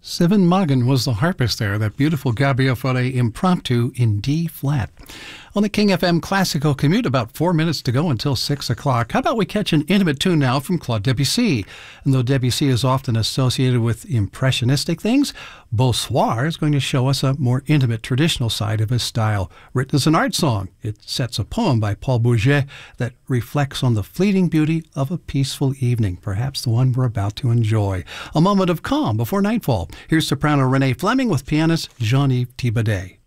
Sven Magen was the harpist there, that beautiful Gabriel Fauré impromptu in D flat. On the King FM Classical Commute, about 4 minutes to go until 6 o'clock. How about we catch an intimate tune now from Claude Debussy? And though Debussy is often associated with impressionistic things, Beau Soir is going to show us a more intimate traditional side of his style. Written as an art song, it sets a poem by Paul Bourget that reflects on the fleeting beauty of a peaceful evening, perhaps the one we're about to enjoy. A moment of calm before nightfall. Here's soprano Renee Fleming with pianist Jean-Yves Thibaudet.